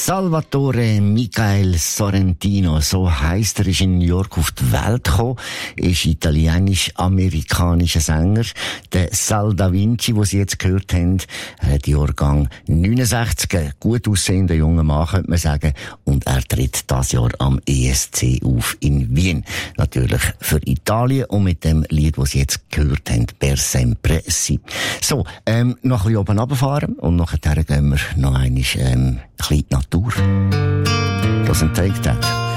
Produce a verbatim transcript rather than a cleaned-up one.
Salvatore Michael Sorrentino, so heisst er, ist in New York auf die Welt gekommen, ist italienisch-amerikanischer Sänger. Der Sal Da Vinci, den Sie jetzt gehört haben, hat Jahrgang neunundsechzig, ein gut aussehender junger Mann, könnte man sagen, und er tritt das Jahr am E S C auf in Wien. Natürlich für Italien und mit dem Lied, das Sie jetzt gehört haben, Per Sempre Si. So, ähm, noch ein bisschen oben runterfahren und nachher gehen wir noch einmal ähm, ein bisschen in die Natur. Doesn't take that.